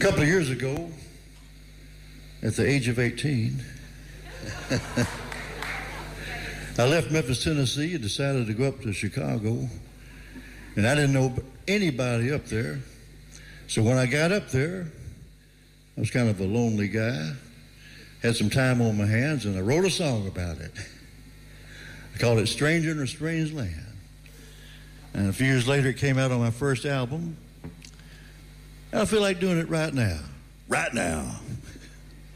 couple of years ago, at the age of 18, I left Memphis, Tennessee, and decided to go up to Chicago. And I didn't know anybody up there. So when I got up there, I was kind of a lonely guy, had some time on my hands, and I wrote a song about it. I called it Stranger in a Strange Land. And a few years later, it came out on my first album. And I feel like doing it right now. Right now.